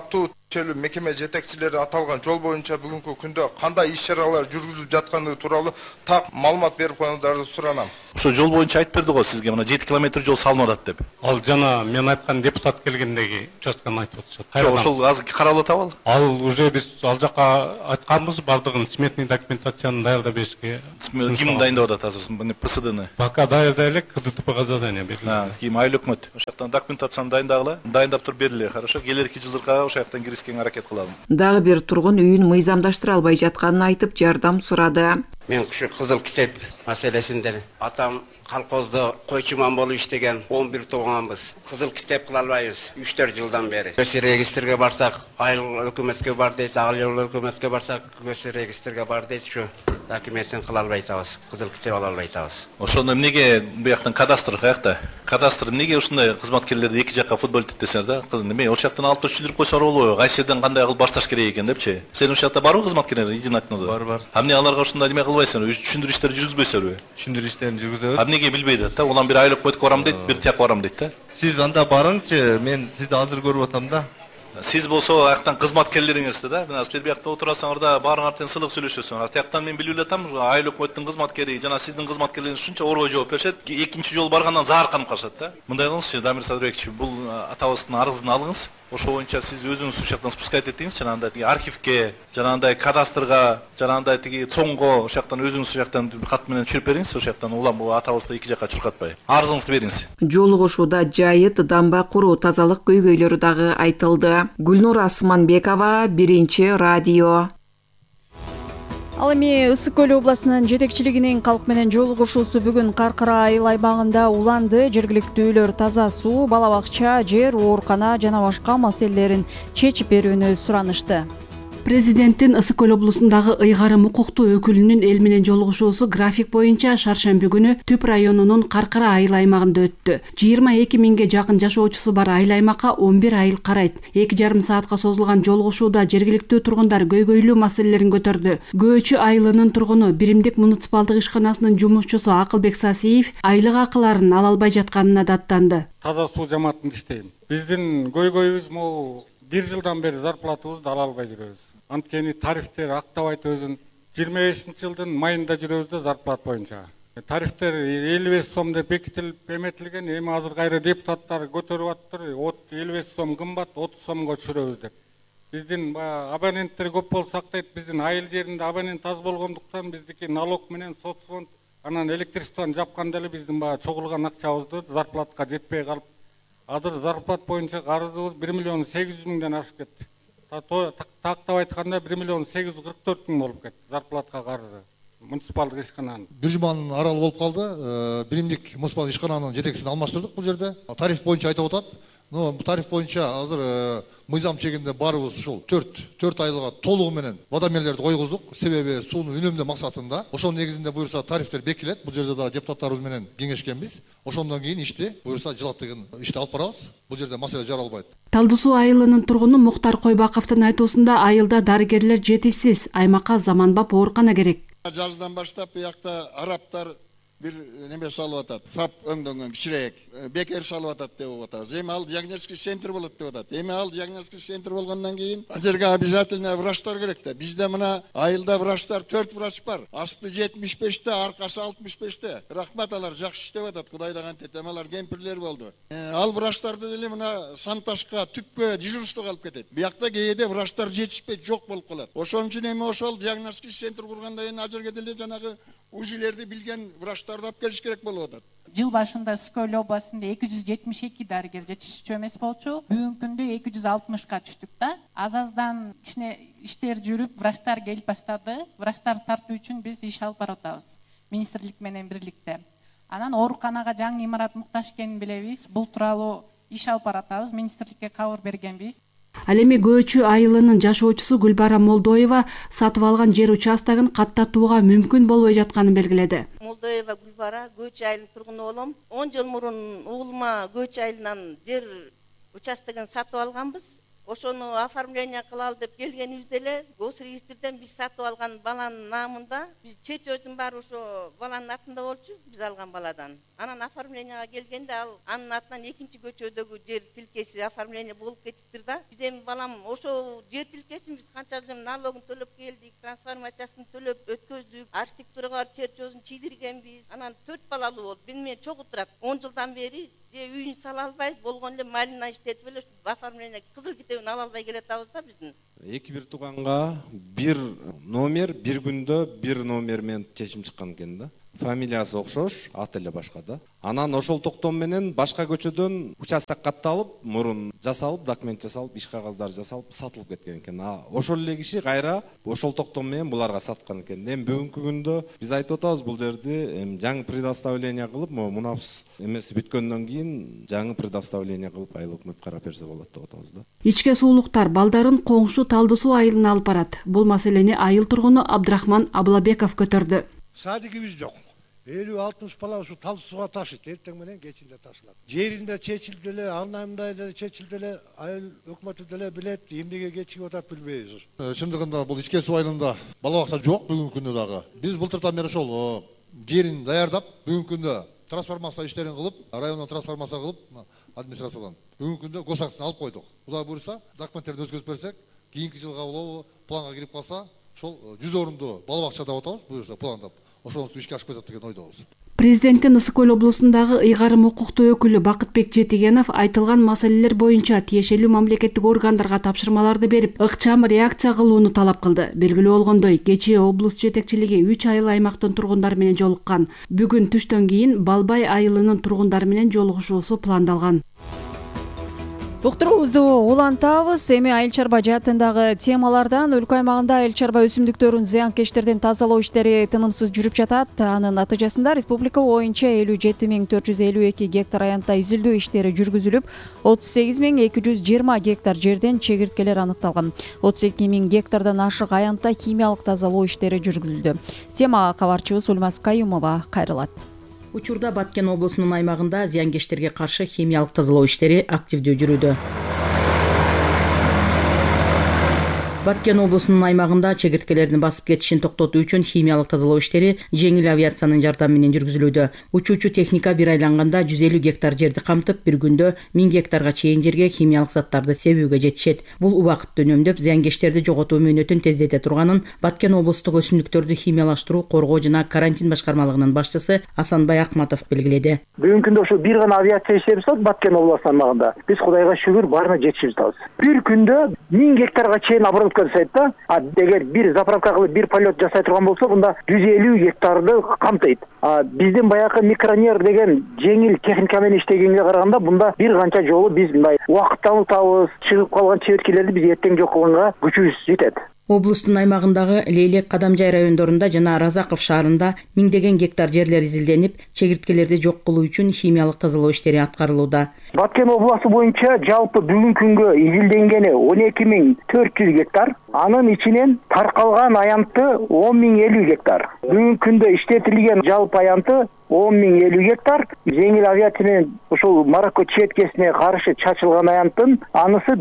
Чөлүү мекеме жетекчилери аталган жол боюнча бүгүнкү күндө кандай иш чаралар жүргүзүлүп жатканы тууралуу так маалымат берип коюңуздарды суранам. Ошо жол боюнча айтып берди го сизге, мына 7 километр жол салынып атат деп. Ал жана мен айткан депутат келгендеги участканы айтып атышат. Жок, ошол азыр каралып атабы ал? Ал уже биз ал жака айтканбыз, бардыгын сметный документацияны даярдап беришке. Ким дайындап атат азыр? Мына ПСДны. Пока даярдай элек, КДТПга задание берилди. Ким айыл өкмөт. Ошол жактан документацияны дайындагыла, дайындап туруп бериле. Хорошо, келерки жылдырга ошол жактан киришке аракет кылабым. Дагы бир тургун үйүн мыйзамдаштыра албай жатканын айтып, жардам сурады. Мен ушу кызыл китеп маселесинде атам колхоздо койчуман болуп иштеген 11 тууганбыз. Кызыл китеп кыла албайбыз 3-4 жылдан бери. Көчө регистрге барсак, айыл өкмөткө бар дейт, айыл өкмөткө барсак, көчө регистрге бар дейт, ушу документин кыла албай атабыз, кызыл китеп ала албай атабыз. Ошону эмнеге бияктан кадастр каякта? Кадастр эмнеге ушундай кызматкерлерди эки жакка футболить этесиңер да? Кызым, эме ошол жактан алып түшүндүрүп койсоңор болобу? Кайсы жерден кандай кылып башташ керек экен депчи? Сен ошол жакта барбы кызматкерлер идинатнода? Бар. А эмне аларга ушундай неме кылбайсыңар? Түшүндүрүү иштери жүргүзбөйсүңөрбү? Түшүндүрүү иштерин жүргүзөбүз. А эмнеге билбейт да? Улам бир айыл өкмөткө барам дейт, бир тияка барам дейт да? Сиз анда барыңчы, мен сизди азыр көрүп атам да. Сиз болсо аяктан кызматкерлериңизди да, мына силер биякта отурасаңар да баарыңар тең сылык сүйлөшөсүңөр. Тияктан мен билип элем, айыл өкмөттүн кызматкери жана сиздин кызматкерлериңиз ушунча орой жооп беришет, экинчи жолу баргандан заарканып калышат да. Мындай кылыңызчы, Дамир Садырбекович, бул атабыздын арызын алыңыз. Ошол боюнча сиз өзүңүз ушул жактан спускать этиңиз, жанагындай тиги архивке, жанагындай кадастрга, жанагындай тиги цоңго ошол жактан өзүңүз ушул жактан кат менен түшүрүп бериңиз, ошол жактан улам бул атабызды эки жакка чуркатпай. Арызыңызды бериңиз. Жолугушууда жайыт, дамба куруу, тазалык көйгөйлөрү дагы айтылды. Гүлнур Асманбекова, Биринчи радио. Ал эми Ысык Көл областынын жетекчилигинин калк менен жолугушуусу бүгүн Каркара айыл аймагында уланды. Жергиликтүүлөр таза суу, бала бакча, жер, оорукана жана башка маселелерин чечип берүүнү суранышты. Президенттин Ысык Көл облусундагы ыйгарым укуктуу өкүлүнүн эл менен жолугушуусу график боюнча шаршемби күнү Түп районунун Каркара айыл аймагында өттү. 22 миңге жакын жашоочусу бар айыл аймакка 11 айыл карайт. 2,5 саатка созулган жолугушууда жергиликтүү тургундар көйгөйлүү маселелерин көтөрдү. Көөчү айылынын тургуну Биримдик муниципалдык ишканасынын жумушчусу Акылбек Сасиев айлык акыларын ала албай жатканына даттанды. Таза суу жамаатында иштейм. Биздин көйгөйүбүз могу 1 жылдан бери зарплатабызды ала албай жүрөбүз. Анткени тарифтер актабайт өзүн. 25-жылдын майында жүрөбүз да зарплат боюнча. Тарифтер 55 сом деп бекитилип эметилген, эми азыр кайра депутаттар көтөрүп аттыр. 55 сом кымбат, 30 сомго түшүрөбүз деп. Биздин абоненттер көп болсак дейт, биздин айыл жеринде абонент аз болгондуктан биздики налог менен соцфонд, анан электричествоны жапканда эле биздин чогулган акчабызды зарплатка жетпей калып, азыр зарплат боюнча карызыбыз 1 миллион 800 миңден ашып кетти. Тактап айтканда 1 миллион 844 миң болуп кетти зарплатка карызы муниципалдык ишкананын. Бир жуманын аралы болуп калды. Биримдик муниципалдык ишкананын жетекчисин алмаштырдык бул жерде. Тариф боюнча айтып атат. Но бул тариф боюнча азыр мыйзам чегинде барыбыз ушул 4 айлыга толугу менен водомерлерди койгуздук. Себеби сууну үнөмдөө максатында. Ошонун негизинде буюрса тарифтер бекилет. Бул жерде да депутаттарыбыз менен кеңешкенбиз. Ошондон кийин ишти буюрса жылаттыгын ишти алып барабыз. Бул жерде маселе жаралбайт. Талды суу айылынын тургуну Муктар Койбаковдун айтуусунда айылда дарыгерлер жетишсиз, аймакка заманбап оорукана керек. Жаздан баштап биякта арабтар бир неме салып атат. ФАП өңдөнгөн кичирээк бекер салып атат деп атабыз. Эми ал диагностик центр болот деп атат. Эми ал диагностик центр болгондон кийин азыркы обязательно врачтар керек да. Бизде мына айылда врачтар 4 врач бар. Асты 75те, аркасы 65те. Рахмат, алар жакшы иштеп атат. Кудайда кантет, алар кемпирлер болду. Ал врачтарды деле мына Санташка, Түпкө дежурство калып кетет. Биякта кээде врачтар жетишпей жок болуп калат. Ошон үчүн эми ошол диагностик центр кургандан кийин азыркы деле жанагы УЖИлерди билген врачтарды алып келиш керек болуп атат. Жыл башында Ысык Көл областында 272 дарыгер жетишчү эмес болчу. Бүгүнкү күндө 260ка түштүк да. Аз-аздан кичине иштер жүрүп, врачтар келип баштады. Врачтар тартуу үчүн биз иш алып баратабыз. Министрлик менен бирликте. Анан ооруканага жаңы имарат муктаж экенин билебиз. Бул тууралуу иш алып баратабыз. Министрликке кабар бергенбиз. Ал эми Көөчү айылынын жашоочусу Гүлбара Молдоева сатып алган жер участогун каттатууга мүмкүн болбой жатканын белгиледи. Молдоева Гүлбара, Көөчү айылынын тургуну болом. 10 жыл мурун уулума Көөчү айылынан жер участогун сатып алганбыз. ошону оформление кылалы деп келгенибизде эле госрегистрден биз сатып алган баланын намында биз чечүүбүздүн баары ошо баланын атында болчу, биз алган баладан. Анан оформленияга келгенде ал анын атынан экинчи көчөдөгү жер тилкеси оформление болуп кетиптир да. Биз эми балам ошо жер тилкесин биз канча жыл налогун төлөп келдик, трансформациясын төлөп өткөздүк, архитектурага чертежин чийдиргенбиз. Анан 4 балалуу болуп, менен чогуу турат. 10 жылдан бери же үйүн сала албайбыз, болгон эле малина иштетип эле оформление кызыл китебин ала албай келатабыз да биздин. Эки бир тууганга бир номер, бир күндө бир номер менен чечим чыккан экен да. Фамилиясы окшош, аты эле башка да. Анан ошол токтом менен башка көчөдөн участок катталып, мурун жасалып, документ жасалып, иш кагаздары жасалып, сатылып кеткен экен. Ошол эле киши кайра ошол токтом менен буларга саткан экен. Эми бүгүнкү күндө биз айтып атабыз, бул жерди жаңы предоставление кылып, мунапс эмеси бүткөндөн кийин жаңы предоставление кылып айыл өкмөт карап берсе болот деп атабыз да. Ичке суулуктар балдарын коңшу Талды суу айылына алып барат. Бул маселени айыл тургуну Абдрахман Абылабеков көтөрдү. Садигибиз жок. 50-60 бала ушу Талды сууга ташыйт, эртең менен кечинде ташылат. Жеринде чечилди эле, арнайымда чечилди эле, айыл өкмөтү деле билет, эмнеге кечигип атат билбейбиз. Чындыгында бул ичке суу айылында бала бакча жок бүгүнкү күндө дагы. Биз былтыртан бери ошол жерин даярдап, бүгүнкү күндө трансформация иштерин кылып, райондон трансформация кылып, администрациядан бүгүнкү күндө госактысын алып койдук. Кудай буйрса, документтерди өткөзүп берсек, кийинки жылга улоо планга кирип калса, ошол 100 орунду бала бакча деп атабыз, буйрса пландап. Ошону ишке ашып кетет деген ойдобуз. Президенттин Ысык Көл облусундагы ыйгарым укуктуу өкүлү Бакытбек Жетигенов айтылган маселелер боюнча тиешелүү мамлекеттик органдарга тапшырмаларды берип, ыкчам реакция кылууну талап кылды. Белгилүү болгондой, кечээ облус жетекчилиги 3 айыл аймактын тургундары менен жолуккан. Бүгүн түштөн кийин Балбай айылынын тургундары менен жолугушуусу пландалган. Уктуруубузду улантабыз. Эми айыл чарба жаатындагы темалардан өлкө аймагында айыл чарба өсүмдүктөрүн зыянкечтерден тазалоо иштери тынымсыз жүрүп жатат. Анын натыйжасында республика боюнча 57.452 гектар аянтта изилдөө иштери жүргүзүлүп, 38.220 гектар жерден чегирткелер аныкталган. 32.000 гектардан ашык аянтта химиялык тазалоо иштери жүргүзүлдү. Темага кабарчыбыз Ульмас Каюмова кайрылат. Учурда Баткен облусунун аймагында зыянкечтерге каршы химиялык тазалоо иштери активдүү жүрүүдө. Баткен облусунун аймагында чегирткелердин басып кетишин токтотуу үчүн химиялык тазалоо иштери жеңил авиациянын жардамы менен жүргүзүлүүдө. Учуучу техника бир айланганда 150 гектар жерди камтып, бир күндө 1000 гектарга чейин жерге химиялык заттарды себүүгө жетишет. Бул убакытты үнөмдөп, зыянкечтерди жоготуу мөөнөтүн тездете турганын Баткен облустук өсүмдүктөрдү химиялаштыруу, коргоо жана карантин башкармалыгынын башчысы Асанбай Акматов белгиледи. Бүгүнкү күндө ошо бир гана авиация иштеп атат Баткен облусунун аймагында. Биз Кудайга шүгүр баарына жетишип жатабыз. Бир күндө 1000 гектарга чейин көрсөйт да. Эгер бир заправка кылып бир полет жасай турган болсо, мында 150 гектарды камтыйт. Биздин баягы микронер деген жеңил техника менен иштегенге караганда, мында бир канча жолу биз мындай убакыттан утабыз, чыгып калган чеберткелерди биз эртең жок кылганга күчүбүз жетет. Облустун аймагындагы Лейлек, Кадамжай райондорунда жана Разаков шаарында миңдеген гектар жерлер изилденип, чегирткелерди жок кылуу үчүн химиялык тазалоо иштери аткарылууда. Баткен областы боюнча жалпы бүгүнкү күнгө изилденгени 12.400 гектар, анын ичинен таркалган аянты 10.050 гектар. Бүгүнкү күндө иштетилген жалпы аянты 10.050 гектар, жеңил авиация менен ушул Марокко четкесине каршы чачылган аянтын анысы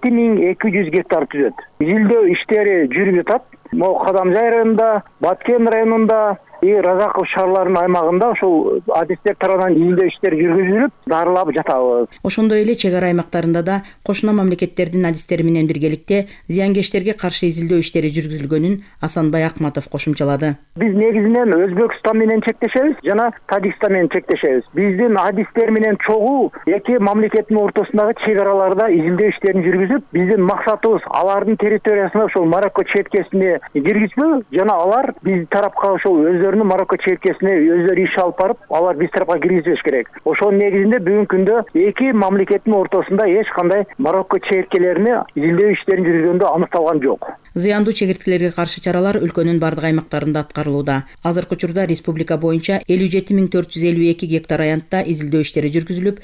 7.200 гектар түзөт. Изилдөө иштери жүрүп жатат. Могу Кадамжай районунда, Баткен районунда, Разаков шаарларынын аймагында ошол адистер тарабынан изилдөө иштери жүргүзүлүп, дарылап жатабыз. Ошондой эле чек ара аймактарында да кошуна мамлекеттердин адистери менен биргеликте зыянкечтерге каршы изилдөө иштери жүргүзүлгөнүн Асанбай Акматов кошумчалады. Биз негизинен Өзбекстан менен чектешебиз жана Тажикстан менен чектешебиз. Биздин адистер менен чогуу эки мамлекеттин ортосундагы чек араларда изилдөө иштерин жүргүзүп, биздин максатыбыз алардын территориясына ошол Марокко четкесине киргизбөө жана алар биз тарапка ошол Марокко четкесине өздөрү иш алып барып, алар биз тарапка киргизбеш керек. Ошонун негизинде бүгүнкү күндө эки мамлекеттин ортосунда эч кандай Марокко четкелерине изилдөө иштерин жүргүзгөндө аныкталган жок. Зыяндуу чегирткелерге каршы чаралар өлкөнүн бардык аймактарында аткарылууда. Азыркы учурда республика боюнча 57.452 гектар аянтта изилдөө иштери жүргүзүлүп,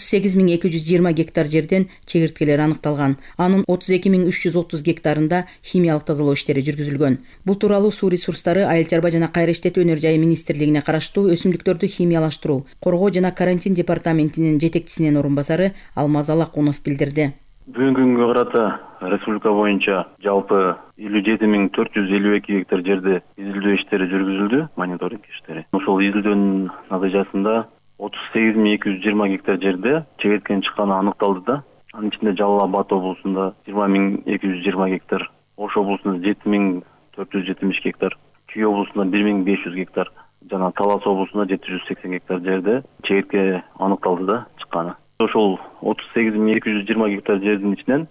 38.220 гектар жерден чегирткелер аныкталган. Анын 32.330 гектарында химиялык тазалоо иштери жүргүзүлгөн. Бул тууралуу Суу ресурстары, айыл чарба жана кайра иштетүү өнөр жайы министрлигине караштуу өсүмдүктөрдү химиялаштыруу, коргоо жана карантин департаментинин жетекчисинин орун басары Алмаз Алакунов билдирди. Бүгүнкү күнгө карата республика боюнча жалпы 57.452 гектар жерде изилдөө иштери жүргүзүлдү, мониторинг иштери. Ошол изилдөөнүн натыйжасында 38.220 гектар жерде чегерткенин чыкканы аныкталды да. Анын ичинде Жалал Абад облусунда 20.220 гектар, Ош облусунда 7.470 гектар, Чүй облусунда 1.500 гектар жана Талас облусунда 780 гектар жерде чегертке аныкталды да чыкканы. Ошол 38.220 гектар жердин ичинен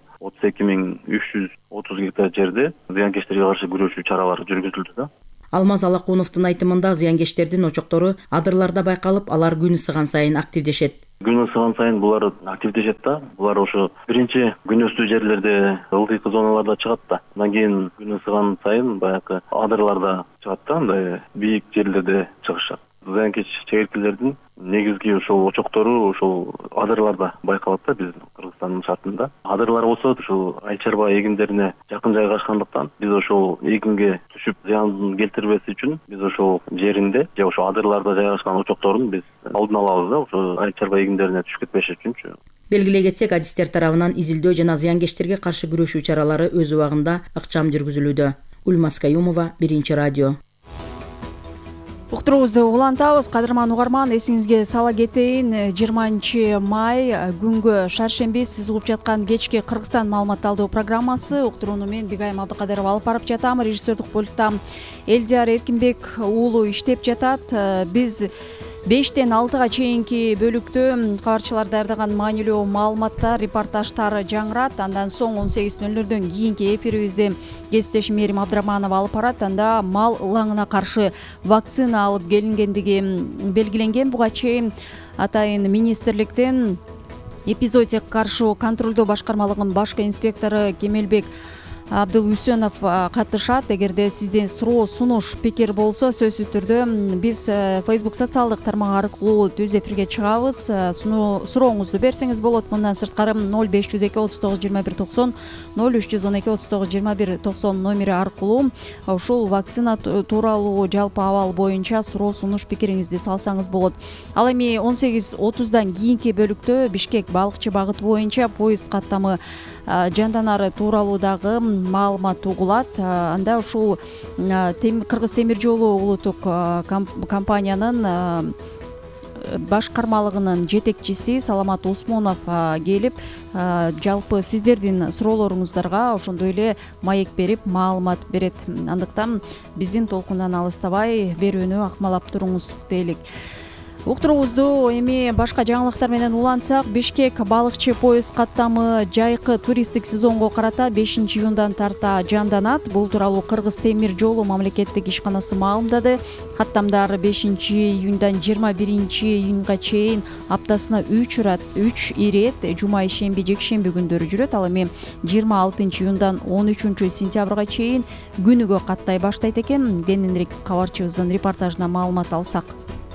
32.330 гектар жерде зыянкечтерге каршы күрөшүү чаралары жүргүзүлдү да. Алмаз Алакуновдун айтымында зыянкечтердин очоктору адырларда байкалып, алар күн ысыган сайын активдешет. Күн ысыган сайын булар активдешет да. Булар ошо биринчи күн өстүү жерлерде ылдыйкы зоналарда чыгат да. Андан кийин күн ысыган сайын баягы адырларда чыгат да, андай бийик жерлерде чыгышат. Зыянкеч чегерткелердин негизги ошол очоктору ошол адырларда байкалат да биздин Кыргызстандын шартында. Адырлар болсо ушул айыл чарба эгиндерине жакын жайгашкандыктан биз ошол эгинге түшүп зыян келтирбес үчүн биз ошол жеринде же ошол адырларда жайгашкан очокторун биз алдын алабыз да, ошол айыл чарба эгиндерине түшүп кетпеш үчүнчү. Белгилей кетсек, адистер тарабынан изилдөө жана зыянкечтерге каршы күрөшүү чаралары өз убагында ыкчам жүргүзүлүүдө. Ульмас Каюмова, Биринчи радио. Уктуруубузду улантабыз. Кадырман угарман, эсиңизге сала кетейин, 20 май күнгө шаршемби сиз угуп жаткан кечки Кыргызстан маалымат алуу программасы. Уктурууну мен Бигайым Абдыкадырова алып барып жатам. Режиссердик пультта Элдияр Эркинбек уулу иштеп жатат. Биз 5-тен 6-га чейинки бөлүктө кабарчылар даярдаган маанилүү маалыматтар, репортаждар жаңырат. Андан соң 18:00-дөн кийинки эфирибизде кесиптешим Мерим Абдыраманова алып барат. Анда мал ылаңына каршы вакцина алып келингендиги белгиленген. Буга чейин атайын министрликтен эпизоотияга каршы контролдоо башкармалыгынын башкы инспектору Кемелбек Абдылүсөнов катышат. Эгерде сизден суроо, сунуш, пикир болсо, сөзсүз түрдө биз Facebook социалдык тармак аркылуу түз эфирге чыгабыз. Сурооңузду берсеңиз болот. Мындан сырткары 0502 39 21 90 0312 39 21 90 номери аркылуу ушул вакцина тууралуу жалпы абал боюнча суроо, сунуш, пикириңизди салсаңыз болот. Ал эми 18:30-дан кийинки бөлүктө Бишкек балыкчы багыты боюнча поезд каттамы жанданары тууралуу дагы маалымат угулат. Анда ушул Кыргыз темир жолу улуттук компаниянын башкармалыгынын жетекчиси Саламат Осмонов келип, жалпы сиздердин суроолоруңуздарга ошондой эле маек берип маалымат берет. Андыктан биздин толкундан алыстабай берүүнү акмалап туруңуз дейлик. Уктуруубузду эми башка жаңылыктар менен улантсак, Бишкек балыкчы поезд каттамы жайкы туристтик сезонго карата 5-июндан тарта жанданат. Бул тууралуу Кыргыз темир жолу мамлекеттик ишканасы маалымдады. Каттамдар 5-июндан 21-июнга чейин аптасына 3 ирет жума, ишемби, жекшемби күндөрү жүрөт. Ал эми 26-июндан 13-сентябрга чейин күнүгө каттай баштайт экен. Кененирээк кабарчыбыздын репортажына маалымат алсак.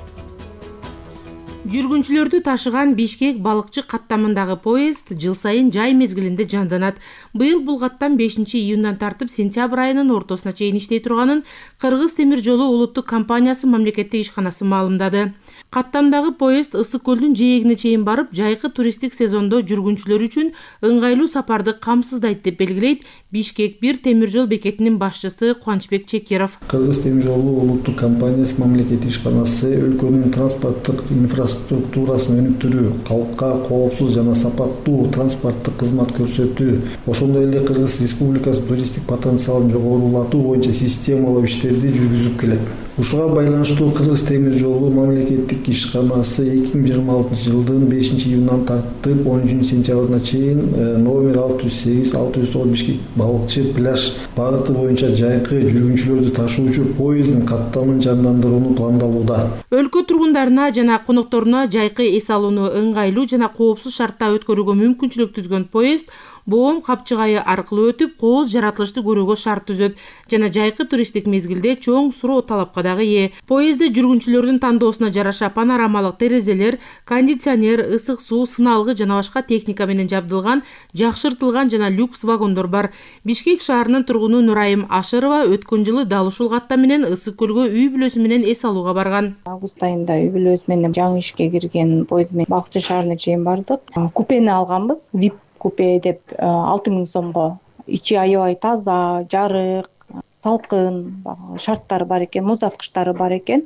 Жүргүнчүлөрдү ташыган Бишкек балыкчы каттамындагы поезд жыл сайын жай мезгилинде жанданат. Быйыл бул каттам 5-июндан тартып сентябрь айынын ортосуна чейин иштей турганын Кыргыз темир жолу улуттук компаниясы мамлекеттик ишканасы маалымдады. Каттамдагы поезд Ысык көлдүн жээгине чейин барып, жайкы туристтик сезондо жүргүнчүлөр үчүн ыңгайлуу сапарды камсыздайт деп белгилейт Бишкек 1 темир жол бекетинин башчысы Кубанычбек Чекиров. Кыргыз темир жолу улуттук компаниясы мамлекеттик ишканасы өлкөнүн транспорттук инфраструктурасын өнүктүрүү, калкка коопсуз жана сапаттуу транспорттук кызмат көрсөтүү, ошондой эле Кыргыз Республикасынын туристтик потенциалын жогорулатуу боюнча системалуу иштерди жүргүзүп келет. Ушуга байланыштуу Кыргыз темир жолу мамлекеттик ишканасы 2026 жылдын 5-июнунан тартып 13-сентябрына чейин номер 608-609 Бишкек балыкчы пляж багыты боюнча жайкы жүргүнчүлөрдү ташуучу поезддин каттамын жандандырууну пландалууда. Өлкө тургундарына жана конокторуна жайкы эс алууну ыңгайлуу жана коопсуз шартта өткөрүүгө мүмкүнчүлүк түзгөн поезд боом капчыгайы аркылуу өтүп, кооз жаратылышты көрүүгө шарт түзөт жана жайкы туристтик мезгилде чоң суроо талапка дагы ээ. Поездде жүргүнчүлөрдүн тандоосуна жараша панорамалык терезелер, кондиционер, ысык суу, сыналгы жана башка техника менен жабдылган, жакшыртылган жана люкс вагондор бар. Бишкек шаарынын тургуну Нурайым Ашырова өткөн жылы дал ушул каттам менен Ысык көлгө үй бүлөсү менен эс алууга барган. Август айында үй бүлөсү менен жаңы ишке кирген поезд менен Балыкчы шаарына чейин бардык. Купени алганбыз, VIP купе деп 6000 сомго. Ичи аябай таза, жарык, салкын шарттары бар экен, муз аткычтары бар экен.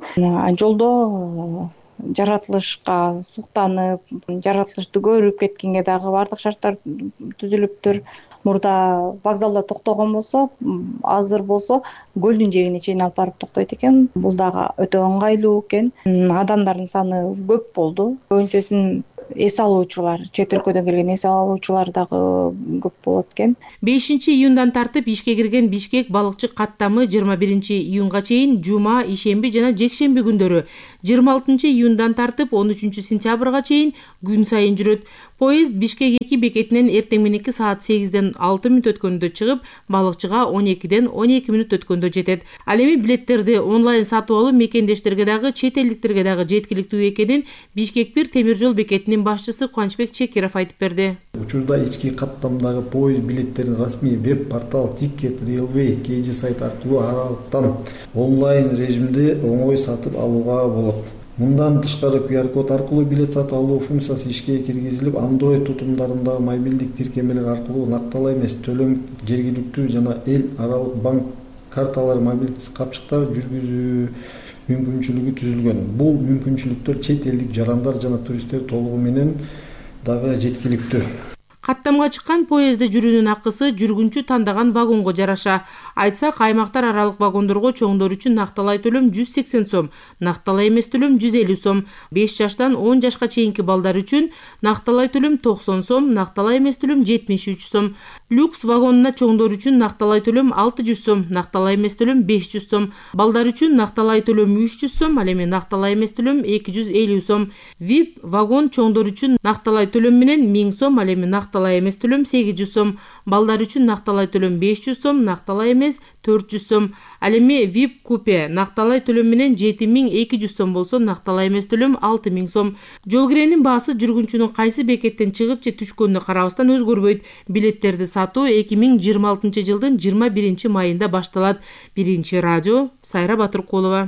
Жолдо жаратылышка суктанып, жаратылышты көрүп кеткенге дагы баардык шарттар түзүлүптүр. Мурда вокзалда токтогон болсо, азыр болсо көлдүн жээгине чейин алып барып токтойт экен. Бул дагы өтө ыңгайлуу экен. Адамдардын саны көп болду. Көбүнчөсүн эс алуучулар, чет өлкөдөн келген эс алуучулар дагы көп болот экен. 5-июндан тартып ишке кирген Бишкек балыкчы каттамы 21-июнга чейин жума, ишемби жана жекшемби күндөрү, 26-июндан тартып 13-сентябрга чейин күн сайын жүрөт. Поезд Бишкек 2 бекетинен эртең мененки саат 8-ден 6 мүнөт өткөндө чыгып, балыкчыга 12-ден 12 мүнөт өткөндө жетет. Ал эми билеттерди онлайн сатып алуу мекендештерге дагы, чет элдиктерге дагы жеткиликтүү экенин Бишкек 1 темир жол бекетинин башчысы Кубанычбек Чекиров айтып берди. Учурда ички каттамдагы поезд билеттерин расмий веб-портал Ticket Railway KG сайт аркылуу аралыктан онлайн режимде оңой сатып алууга болот. Мындан тышкары QR код аркылуу билет сатып алуу функциясы ишке киргизилип, Android тутумдарындагы мобилдик тиркемелер аркылуу нактала эмес төлөм жергиликтүү жана эл аралык банк карталары мобилдик капчыктар жүргүзүү мүмкүнчүлүгү түзүлгөн. Бул мүмкүнчүлүктөр чет элдик жарандар жана туристтер толугу менен дагы жеткиликтүү. Каттамга чыккан поездде жүрүүнүн акысы жүргүнчү тандаган вагонго жараша. Айтсак, аймактар аралык вагондорго чоңдор үчүн накталай төлөм 180 сом, накталай эмес төлөм 150 сом, 5 жаштан 10 жашка чейинки балдар үчүн накталай төлөм 90 сом, накталай эмес төлөм 73 сом. Люкс вагонуна чоңдор үчүн накталай төлөм 600 сом, накталай эмес төлөм 500 сом, балдар үчүн накталай төлөм 300 сом, ал эми накталай эмес төлөм 250 сом. VIP вагон чоңдор үчүн накталай төлөм менен 1000 сом, ал эми накталай эмес төлөм 800 сом, балдар үчүн накталай төлөм 500 сом, накталай эмес 400 сом. Ал эми VIP купе накталай төлөм менен 7200 сом болсо, накталай эмес төлөм 6000 сом. Жол киренин баасы жүргүнчүнүн кайсы бекеттен чыгып же түшкөнүнө карабастан өзгөрбөйт. Билеттерди сатуу 2026 жылдын 21 майында башталат. Биринчи радио, Сайра Батыркулова.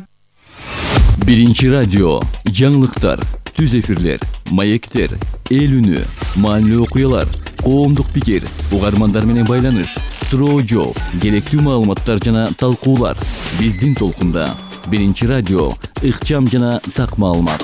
Биринчи радио, жаңылыктар, түз эфирлер, маектер, эл үнү, маанилүү окуялар, коомдук пикир, угармандар менен байланыш, суроо жооп, керектүү маалыматтар жана талкуулар. Биздин толкунда. Биринчи радио, ыкчам жана так маалымат.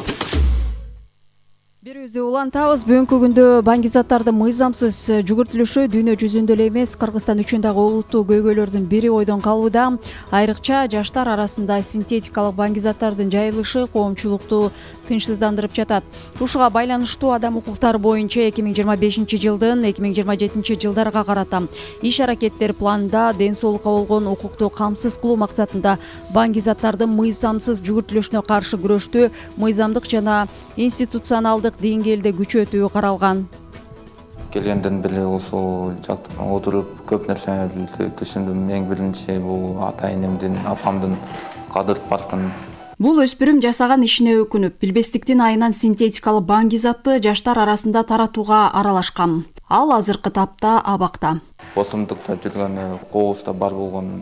Бирибизди улантабыз. Бүгүнкү күндө баңгизаттардын мыйзамсыз жүгүртүлүшү дүйнө жүзүндө эле эмес, Кыргызстан үчүн дагы олуттуу көйгөйлөрдүн бири ойдон калууда. Айрыкча жаштар арасында синтетикалык баңгизаттардын жайылышы коомчулукту тынчсыздандырып жатат. Ушуга байланыштуу адам укуктары боюнча 2025 жылдын 2027 жылдарга карата иш аракеттер планында ден соолукка болгон укукту камсыз кылуу максатында баңгизаттардын мыйзамсыз жүгүртүлүшүнө каршы күрөштү мыйзамдык жана институционалдык деңгээлде күчөтүү каралган. Келгенден бери ушул жакта отуруп көп нерселерди түшүндүм. Эң биринчи бул ата энемдин, апамдын кадырып барткан. Бул өспүрүм жасаган ишине өкүнүп, билбестиктин айынан синтетикалык баңгизатты жаштар арасында таратууга аралашкан. Ал азыркы тапта абакта. Бостомдукта жүргөн кобузда бар болгон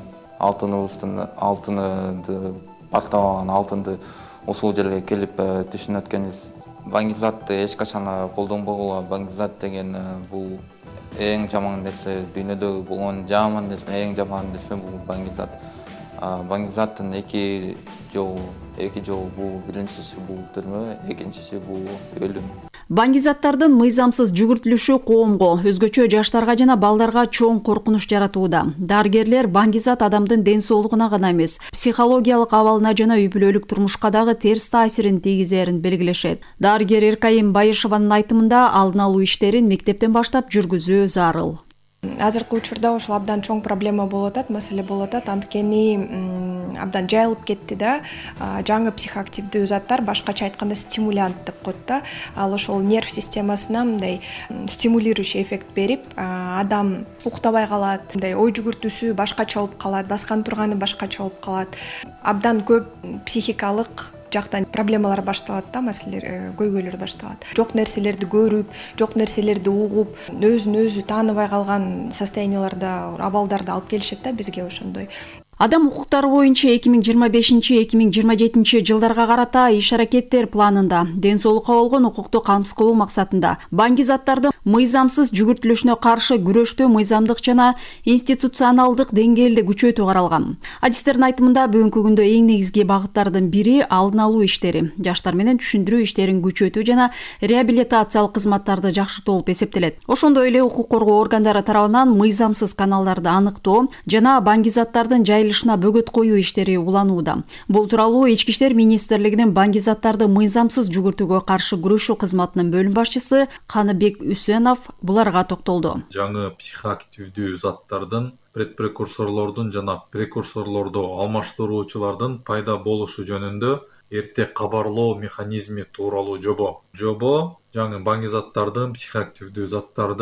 алтынды бактабаган алтынды ушул жерге келип түшүнүп өткөнбүз. Баңгизатты эч качан колдонбогула. Баңгизат деген бул эң жаман нерсе, дүйнөдө болгон жаман нерсе, эң жаман нерсе бул баңгизат. Баңгизаттын эки жолу бул биринчиси бул түрмө, экинчиси бул өлүм. Баңгизаттардын мыйзамсыз жүгүртүлүшү коомго, өзгөчө жаштарга жана балдарга чоң коркунуч жаратууда. Дарыгерлер баңгизат адамдын ден соолугуна гана эмес, психологиялык абалына жана үй бүлөлүк турмушка дагы терс таасирин тийгизерин белгилешет. Дарыгер Эркайым Байышеванын айтымында алдын алуу иштерин мектептен баштап жүргүзүү зарыл. Азыркы учурда ошол абдан чоң проблема болуп атат, маселе болуп атат. Анткени абдан жайылып кетти да. Жаңы психоактивдүү заттар, башкача айтканда стимулянт деп коет да. Ал ошол нерв системасына мындай стимулирующий эффект берип, адам уктабай калат, мындай ой жүгүртүүсү башкача болуп калат, баскан турганы башкача болуп калат. Абдан көп психикалык жактан проблемалар башталат да, маселелер, көйгөйлөр башталат. Жок нерселерди көрүп, жок нерселерди угуп, өзүн өзү тааныбай калган состоянияларда, абалдарда алып келишет да бизге ошондой. Адам укуктары боюнча 2025-2027 жылдарга карата иш-аракеттер планында ден соолукка болгон укукту камсыз кылуу максатында баңгизаттардын мыйзамсыз жүгүртүлүшүнө каршы күрөштө мыйзамдык жана институционалдык деңгээлде күчөтүү каралган. Адистердин айтымында бүгүнкү күндө эң негизги багыттардын бири алдын алуу иштери, жаштар менен түшүндүрүү иштерин күчөтүү жана реабилитациялык кызматтарды жакшыртуу болуп эсептелет. Ошондой эле укук коргоо органдары тарабынан мыйзамсыз каналдарды аныктоо жана баңгизаттардын жайылышына бөгөт коюу иштери уланууда. Бул тууралуу Ички иштер министрлигинин баңгизаттарды мыйзамсыз жүгүртүүгө каршы күрөшүү кызматынын бөлүм башчысы Каныбек Үсенов буларга токтолду. Жаңы психоактивдүү заттардын предпрекурсорлордун жана прекурсорлорду алмаштыруучулардын пайда болушу жөнүндө эрте кабарлоо механизми тууралуу жобо. Жаңы баңгизаттардын психоактивдүү заттарды